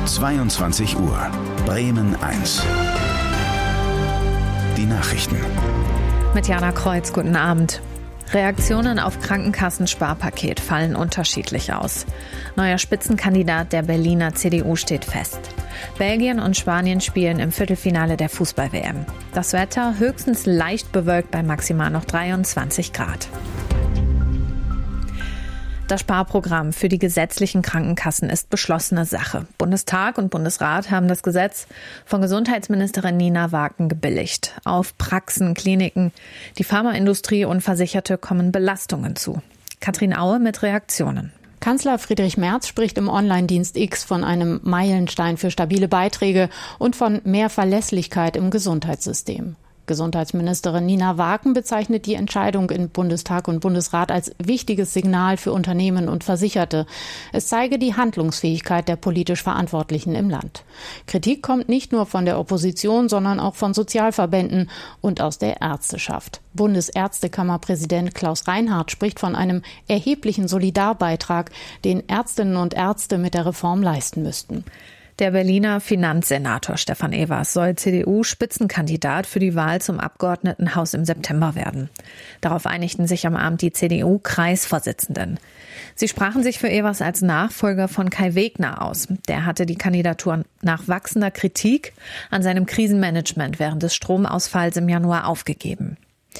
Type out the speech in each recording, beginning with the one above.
22 Uhr. Bremen 1. Die Nachrichten. Mit Jana Kreuz, guten Abend. Reaktionen auf Krankenkassensparpaket fallen unterschiedlich aus. Neuer Spitzenkandidat der Berliner CDU steht fest. Belgien und Spanien spielen im Viertelfinale der Fußball-WM. Das Wetter höchstens leicht bewölkt bei maximal noch 23 Grad. Das Sparprogramm für die gesetzlichen Krankenkassen ist beschlossene Sache. Bundestag und Bundesrat haben das Gesetz von Gesundheitsministerin Nina Wagen gebilligt. Auf Praxen, Kliniken, die Pharmaindustrie und Versicherte kommen Belastungen zu. Katrin Aue mit Reaktionen. Kanzler Friedrich Merz spricht im Online-Dienst X von einem Meilenstein für stabile Beiträge und von mehr Verlässlichkeit im Gesundheitssystem. Gesundheitsministerin Nina Wagen bezeichnet die Entscheidung in Bundestag und Bundesrat als wichtiges Signal für Unternehmen und Versicherte. Es zeige die Handlungsfähigkeit der politisch Verantwortlichen im Land. Kritik kommt nicht nur von der Opposition, sondern auch von Sozialverbänden und aus der Ärzteschaft. Bundesärztekammerpräsident Klaus Reinhardt spricht von einem erheblichen Solidarbeitrag, den Ärztinnen und Ärzte mit der Reform leisten müssten. Der Berliner Finanzsenator Stefan Evers soll CDU-Spitzenkandidat für die Wahl zum Abgeordnetenhaus im September werden. Darauf einigten sich am Abend die CDU-Kreisvorsitzenden. Sie sprachen sich für Evers als Nachfolger von Kai Wegner aus. Der hatte die Kandidatur nach wachsender Kritik an seinem Krisenmanagement während des Stromausfalls im Januar aufgegeben.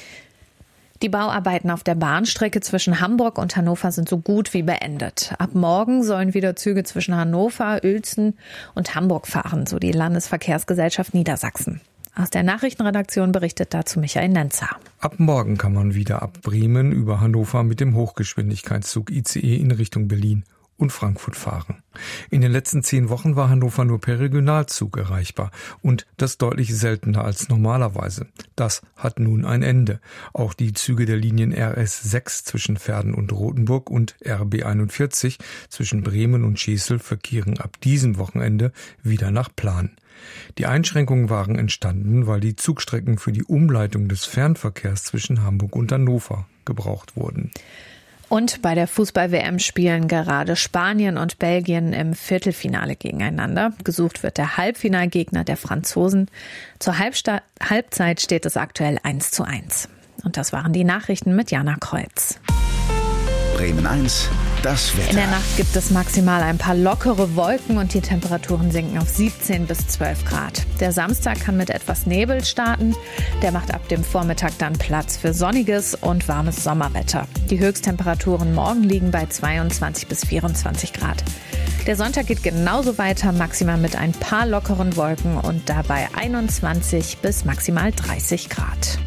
Die Bauarbeiten auf der Bahnstrecke zwischen Hamburg und Hannover sind so gut wie beendet. Ab morgen sollen wieder Züge zwischen Hannover, Uelzen und Hamburg fahren, so die Landesverkehrsgesellschaft Niedersachsen. Aus der Nachrichtenredaktion berichtet dazu Michael Nenzer. Ab morgen kann man wieder ab Bremen über Hannover mit dem Hochgeschwindigkeitszug ICE in Richtung Berlin und Frankfurt fahren. In den letzten 10 Wochen war Hannover nur per Regionalzug erreichbar und das deutlich seltener als normalerweise. Das hat nun ein Ende. Auch die Züge der Linien RS6 zwischen Verden und Rothenburg und RB41 zwischen Bremen und Schesel verkehren ab diesem Wochenende wieder nach Plan. Die Einschränkungen waren entstanden, weil die Zugstrecken für die Umleitung des Fernverkehrs zwischen Hamburg und Hannover gebraucht wurden. Und bei der Fußball-WM spielen gerade Spanien und Belgien im Viertelfinale gegeneinander. Gesucht wird der Halbfinalgegner der Franzosen. Zur Halbzeit steht es aktuell 1:1. Und das waren die Nachrichten mit Jana Kreuz. Bremen 1, das Wetter. In der Nacht gibt es maximal ein paar lockere Wolken und die Temperaturen sinken auf 17 bis 12 Grad. Der Samstag kann mit etwas Nebel starten. Der macht ab dem Vormittag dann Platz für sonniges und warmes Sommerwetter. Die Höchsttemperaturen morgen liegen bei 22 bis 24 Grad. Der Sonntag geht genauso weiter, maximal mit ein paar lockeren Wolken und dabei 21 bis maximal 30 Grad.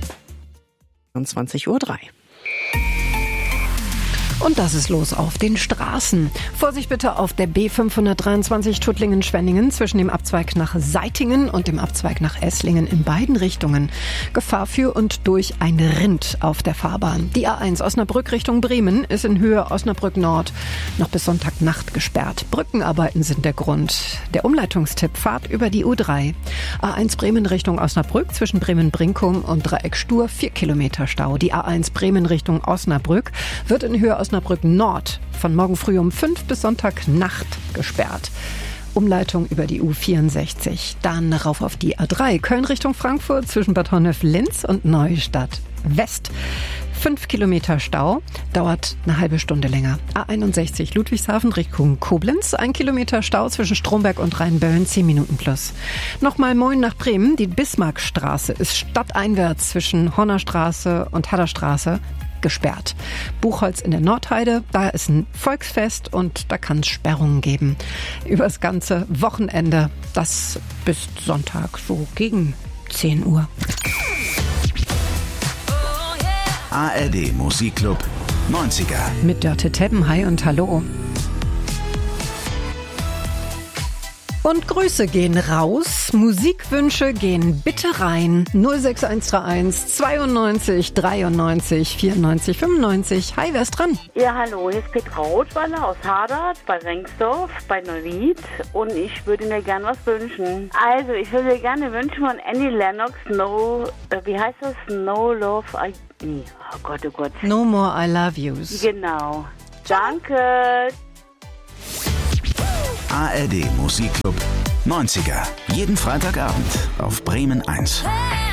20:03 Uhr. Und das ist los auf den Straßen. Vorsicht bitte auf der B523 Tuttlingen-Schwenningen zwischen dem Abzweig nach Seitingen und dem Abzweig nach Esslingen in beiden Richtungen. Gefahr für und durch ein Rind auf der Fahrbahn. Die A1 Osnabrück Richtung Bremen ist in Höhe Osnabrück Nord noch bis Sonntagnacht gesperrt. Brückenarbeiten sind der Grund. Der Umleitungstipp: Fahrt über die U3. A1 Bremen Richtung Osnabrück zwischen Bremen-Brinkum und Dreieck Stur 4 Kilometer Stau. Die A1 Bremen Richtung Osnabrück wird in Höhe Osnabrück Nord von morgen früh um 5 bis Sonntagnacht gesperrt. Umleitung über die U64. Dann rauf auf die A3 Köln Richtung Frankfurt zwischen Bad Honnef-Linz und Neustadt West. 5 Kilometer Stau, dauert eine halbe Stunde länger. A61 Ludwigshafen Richtung Koblenz, 1 Kilometer Stau zwischen Stromberg und Rheinböllen, 10 Minuten plus. Nochmal moin nach Bremen, die Bismarckstraße ist stadteinwärts zwischen Hornerstraße und Hadderstraße gesperrt. Buchholz in der Nordheide, da ist ein Volksfest und da kann es Sperrungen geben. Übers ganze Wochenende, das bis Sonntag so gegen 10 Uhr. ARD Musikclub 90er. Mit Dörte Teppenhey und Hallo. Und Grüße gehen raus, Musikwünsche gehen bitte rein. 06131 92 93 94 95. Hi, wer ist dran? Ja, hallo, hier ist Petra Rothweiler aus Hadert bei Rengsdorf bei Neuwied und ich würde mir gern was wünschen. Also, ich würde mir gerne wünschen von Annie Lennox, No Love, oh Gott. No More I Love Yous. Genau. Danke. ARD Musikclub 90er. Jeden Freitagabend auf Bremen 1.